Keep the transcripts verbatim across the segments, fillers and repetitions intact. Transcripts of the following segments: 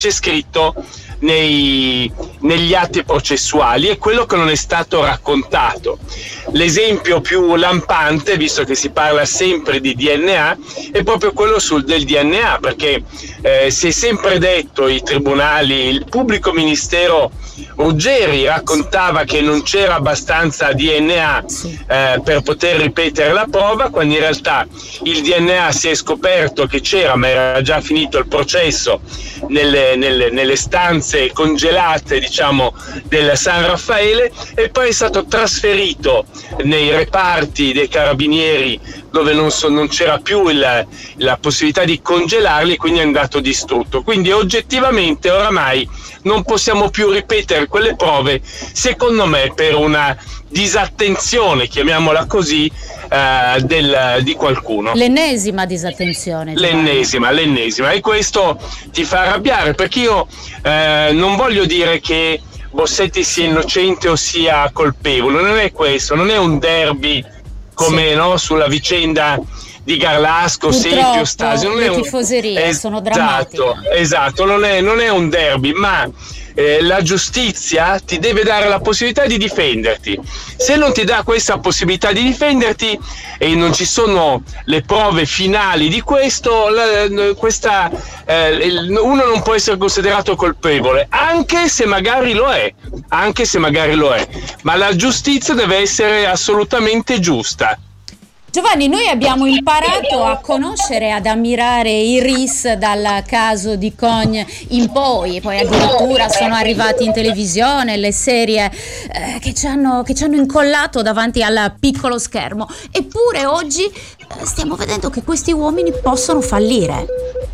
c'è scritto nei, negli atti processuali e quello che non è stato raccontato. L'esempio più lampante, visto che si parla sempre di D N A, è proprio quello sul del D N A, perché eh, si è sempre detto, i tribunali, il pubblico ministero Ruggeri raccontava che non c'era abbastanza D N A eh, per poter ripetere la prova, quando in realtà il D N A si è scoperto che c'era, ma era già finito il processo nelle, nelle, nelle stanze congelate, diciamo, del San Raffaele, e poi è stato trasferito nei reparti dei carabinieri dove non, so, non c'era più il, la possibilità di congelarli, quindi è andato distrutto. Quindi oggettivamente oramai non possiamo più ripetere quelle prove, secondo me per una disattenzione, chiamiamola così, eh, del, di qualcuno. L'ennesima disattenzione. L'ennesima, l'ennesima. E questo ti fa arrabbiare, perché io eh, non voglio dire che Bossetti sia innocente o sia colpevole, non è questo, non è un derby come sì. no, sulla vicenda di Garlasco, Sepio, Stasio. Non le è un... tifoserie es- sono drammatiche. Esatto, esatto, non è, non è un derby, ma eh, la giustizia ti deve dare la possibilità di difenderti. Se non ti dà questa possibilità di difenderti e non ci sono le prove finali di questo, la, questa, eh, uno non può essere considerato colpevole, anche se magari lo è, anche se magari lo è, ma la giustizia deve essere assolutamente giusta. Giovanni, noi abbiamo imparato a conoscere, ad ammirare i R I S dal caso di Cogne in poi, poi addirittura sono arrivati in televisione le serie eh, che ci hanno, che ci hanno incollato davanti al piccolo schermo, eppure oggi eh, stiamo vedendo che questi uomini possono fallire.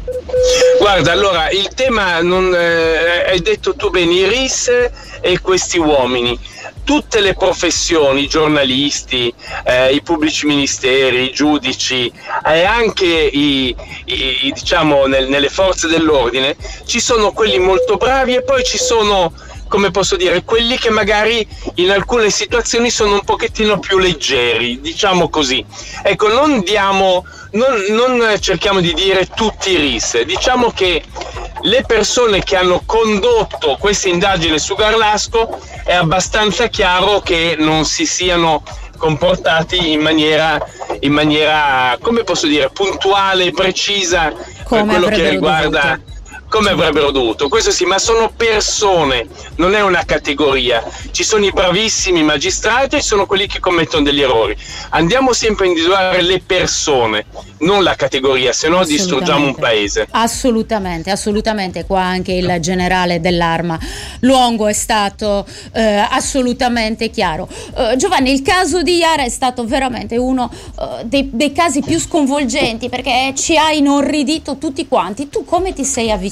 Guarda, allora il tema, non, eh, hai detto tu bene, i R I S e questi uomini. Tutte le professioni, i giornalisti, eh, i pubblici ministeri, i giudici e anche i, i, diciamo nel, nelle forze dell'ordine, ci sono quelli molto bravi e poi ci sono, come posso dire, quelli che magari in alcune situazioni sono un pochettino più leggeri, diciamo così. Ecco, non diamo, non, non cerchiamo di dire tutti i R I S, diciamo che le persone che hanno condotto questa indagine su Garlasco è abbastanza chiaro che non si siano comportati in maniera, in maniera, come posso dire, puntuale, precisa, come per quello che riguarda dovuto. Come avrebbero dovuto, questo sì, ma sono persone, non è una categoria. Ci sono i bravissimi magistrati e ci sono quelli che commettono degli errori. Andiamo sempre a individuare le persone, non la categoria, se no distruggiamo un paese. Assolutamente, assolutamente. Qua anche il generale dell'Arma Luongo è stato eh, assolutamente chiaro. Uh, Giovanni, il caso di Iara è stato veramente uno uh, dei, dei casi più sconvolgenti, perché ci ha inorridito tutti quanti. Tu come ti sei avvicinato?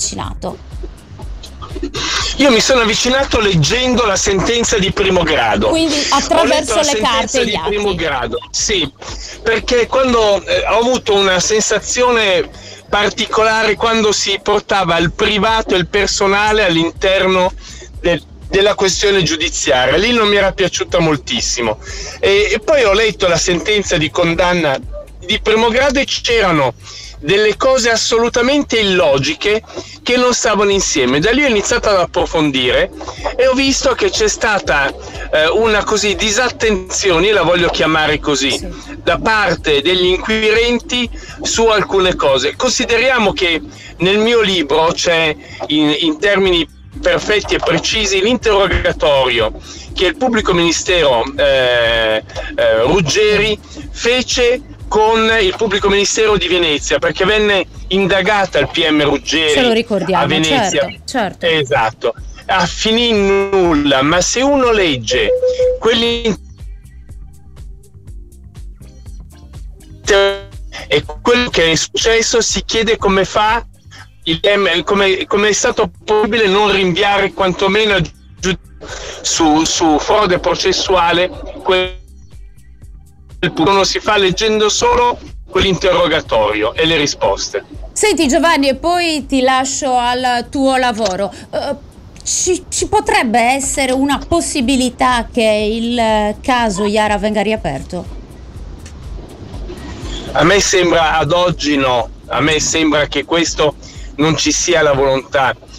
Io mi sono avvicinato leggendo la sentenza di primo grado. Quindi attraverso le carte e gli di atti. Primo grado, sì, perché quando eh, ho avuto una sensazione particolare quando si portava il privato e il personale all'interno del della questione giudiziaria, lì non mi era piaciuta moltissimo e, e poi ho letto la sentenza di condanna di primo grado e c'erano delle cose assolutamente illogiche che non stavano insieme. Da lì ho iniziato ad approfondire e ho visto che c'è stata eh, una così disattenzione, la voglio chiamare così, sì, da parte degli inquirenti su alcune cose. Consideriamo che nel mio libro c'è in, in termini perfetti e precisi l'interrogatorio che il pubblico ministero eh, eh, Ruggeri fece con il pubblico ministero di Venezia, perché venne indagata il P M Ruggeri. Ce lo ricordiamo, a Venezia. Certo, certo. Esatto, a finì in nulla, ma se uno legge quelli e quello che è successo, si chiede come fa il come, come è stato possibile non rinviare quantomeno su, su frode processuale. Quel non si fa leggendo solo quell'interrogatorio e le risposte. Senti Giovanni, e poi ti lascio al tuo lavoro. Uh, ci, ci potrebbe essere una possibilità che il caso Iara venga riaperto? A me sembra ad oggi no, a me sembra che questo non ci sia la volontà.